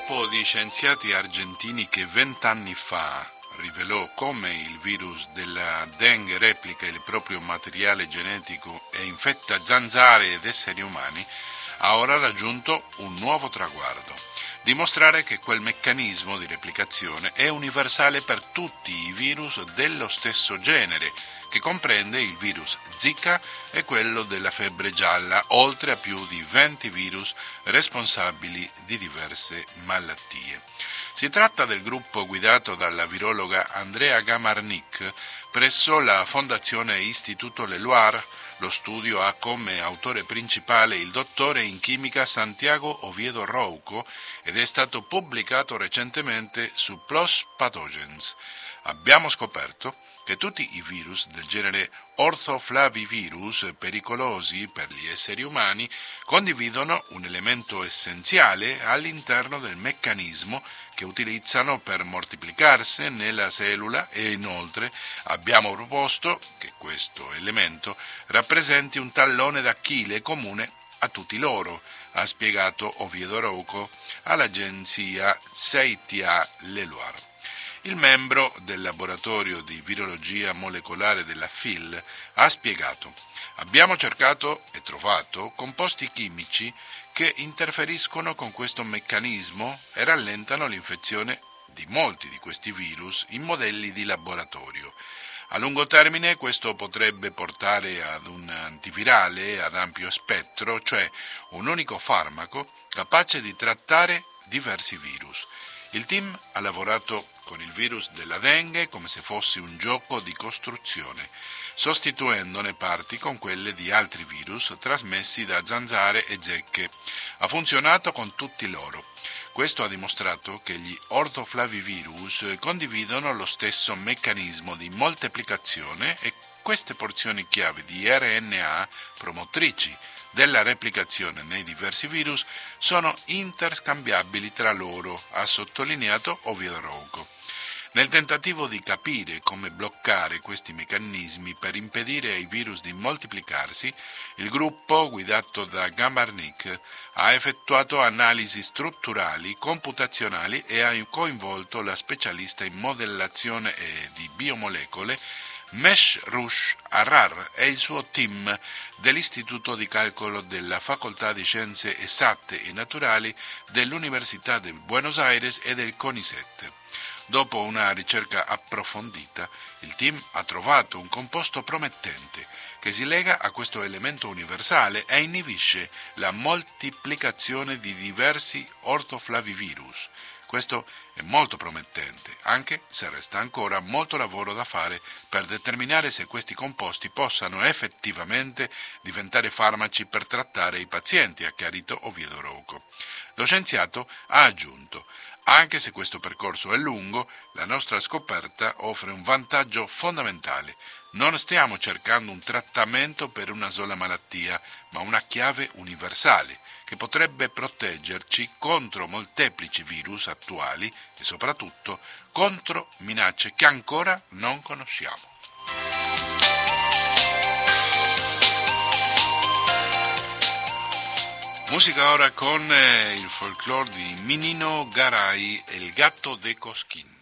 gruppo di scienziati argentini che 20 anni fa rivelò come il virus della Dengue replica il proprio materiale genetico e infetta zanzare ed esseri umani, ha ora raggiunto un nuovo traguardo: dimostrare che quel meccanismo di replicazione è universale per tutti i virus dello stesso genere, che comprende il virus Zika e quello della febbre gialla, oltre a più di 20 virus responsabili di diverse malattie. Si tratta del gruppo guidato dalla virologa Andrea Gamarnik presso la Fondazione Istituto Leloir. Lo studio ha come autore principale il dottore in chimica Santiago Oviedo Rouco ed è stato pubblicato recentemente su PLOS Pathogens. Abbiamo scoperto che tutti i virus del genere Orthoflavivirus, pericolosi per gli esseri umani, condividono un elemento essenziale all'interno del meccanismo che utilizzano per moltiplicarsi nella cellula, e inoltre abbiamo proposto che questo elemento rappresenti un tallone d'Achille comune a tutti loro, ha spiegato Oviedo Rouco all'agenzia CTA Leloir. Il membro del laboratorio di virologia molecolare della FIL ha spiegato: abbiamo cercato e trovato composti chimici che interferiscono con questo meccanismo e rallentano l'infezione di molti di questi virus in modelli di laboratorio. A lungo termine questo potrebbe portare ad un antivirale ad ampio spettro, cioè un unico farmaco capace di trattare diversi virus. Il team ha lavorato con il virus della Dengue come se fosse un gioco di costruzione, sostituendone parti con quelle di altri virus trasmessi da zanzare e zecche. Ha funzionato con tutti loro. Questo ha dimostrato che gli orthoflavivirus condividono lo stesso meccanismo di moltiplicazione e queste porzioni chiave di RNA promotrici della replicazione nei diversi virus sono interscambiabili tra loro, ha sottolineato Oviedo Rouco. Nel tentativo di capire come bloccare questi meccanismi per impedire ai virus di moltiplicarsi, il gruppo, guidato da Gamarnik, ha effettuato analisi strutturali, computazionali e ha coinvolto la specialista in modellazione e di biomolecole Mehrush Arrar e il suo team dell'Istituto di Calcolo della Facoltà di Scienze Esatte e Naturali dell'Università di Buenos Aires e del CONICET. Dopo una ricerca approfondita, il team ha trovato un composto promettente che si lega a questo elemento universale e inibisce la moltiplicazione di diversi orthoflavivirus. Questo è molto promettente, anche se resta ancora molto lavoro da fare per determinare se questi composti possano effettivamente diventare farmaci per trattare i pazienti, ha chiarito Oviedo Rouco. Lo scienziato ha aggiunto: anche se questo percorso è lungo, la nostra scoperta offre un vantaggio fondamentale. Non stiamo cercando un trattamento per una sola malattia, ma una chiave universale che potrebbe proteggerci contro molteplici virus attuali e soprattutto contro minacce che ancora non conosciamo. Musica ora con il folklore di Minino Garay e il gatto de Cosquín.